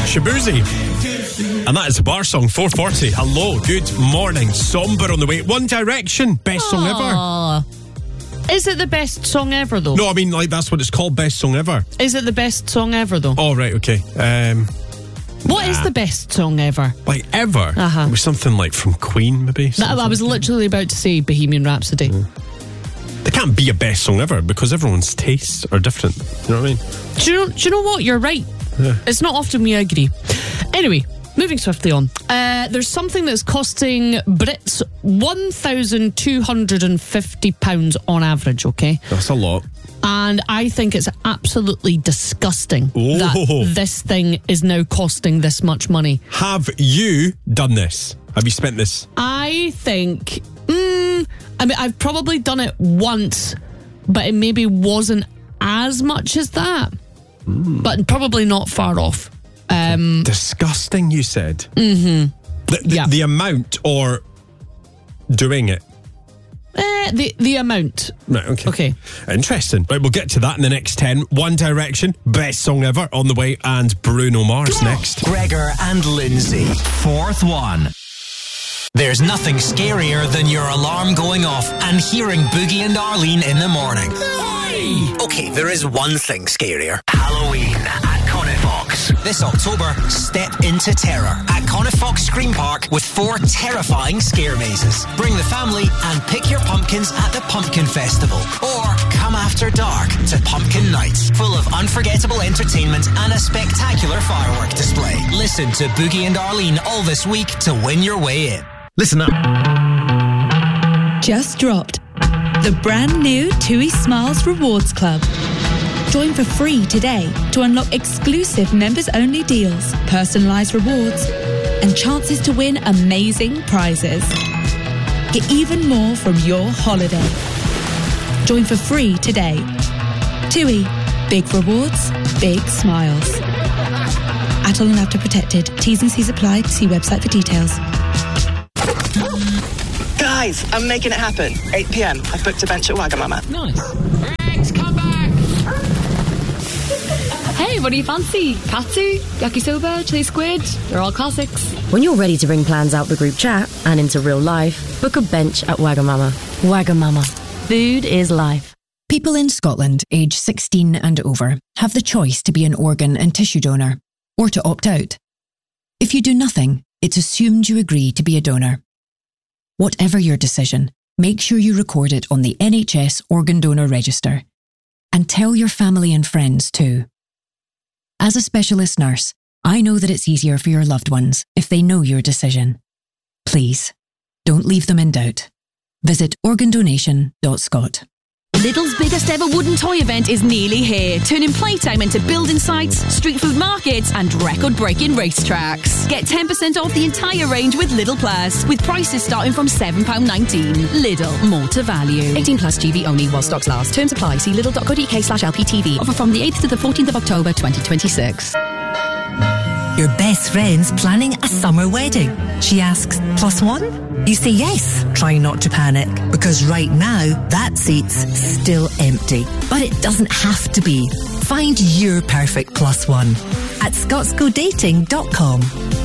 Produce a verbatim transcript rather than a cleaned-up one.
Shabuzi. And that is the bar song, four forty. Hello, good morning. Somber on the way. One Direction, best song Aww. ever. Is it the best song ever, though? No, I mean, like, that's what it's called, best song ever. Is it the best song ever, though? Oh, right, okay. Um, what nah. is the best song ever? Like, ever? Uh-huh. It was something like from Queen, maybe? No, I was literally about to say Bohemian Rhapsody. Yeah. There can't be a best song ever because everyone's tastes are different. You know what I mean? Do you know, do you know what? You're right. Yeah. It's not often we agree. Anyway, moving swiftly on. Uh, there's something that's costing Brits one thousand two hundred fifty pounds on average, okay? That's a lot. And I think it's absolutely disgusting Oh. that this thing is now costing this much money. Have you done this? Have you spent this? I think... Mm, I mean, I've probably done it once, but it maybe wasn't as much as that. Mm. But probably not far off. Um, Disgusting, you said? Mm-hmm. The, the, yeah. the amount or doing it? Uh, the, the amount. Right, okay. Okay. Interesting. Right, we'll get to that in the next ten. One Direction, best song ever, on the way, and Bruno Mars next. Gregor and Lindsay, fourth one. There's nothing scarier than your alarm going off and hearing Boogie and Arlene in the morning. Why? Okay, there is one thing scarier. Halloween at Conifox. This October, step into terror at Conifox Scream Park with four terrifying scare mazes. Bring the family and pick your pumpkins at the Pumpkin Festival. Or come after dark to Pumpkin Nights, full of unforgettable entertainment and a spectacular firework display. Listen to Boogie and Arlene all this week to win your way in. Listen up. Just dropped the brand new TUI Smiles Rewards Club. Join for free today to unlock exclusive members-only deals, personalised rewards, and chances to win amazing prizes. Get even more from your holiday. Join for free today. TUI. Big rewards, big smiles. Atoll and After Protected. T's and C's apply. See website for details. Guys, I'm making it happen. eight p.m. I've booked a bench at Wagamama. Nice. Rex, come back! Hey, what do you fancy? Katsu, yakisoba, chili squid? They're all classics. When you're ready to bring plans out the group chat and into real life, book a bench at Wagamama. Wagamama. Food is life. People in Scotland aged sixteen and over have the choice to be an organ and tissue donor or to opt out. If you do nothing, it's assumed you agree to be a donor. Whatever your decision, make sure you record it on the N H S Organ Donor Register. And tell your family and friends too. As a specialist nurse, I know that it's easier for your loved ones if they know your decision. Please, don't leave them in doubt. Visit organ donation dot scot. Lidl's biggest ever wooden toy event is nearly here, turning playtime into building sites, street food markets and record-breaking racetracks. Get ten percent off the entire range with Lidl Plus, with prices starting from seven pounds nineteen. Lidl, more to value. eighteen plus G V only while stocks last. Terms apply. See lidl dot co dot uk slash L P T V. Offer from the eighth to the fourteenth of October twenty twenty-six. Your best friend's planning a summer wedding. She asks, plus one? You say yes, trying not to panic, because right now, that seat's still empty. But it doesn't have to be. Find your perfect plus one at scots go dating dot com.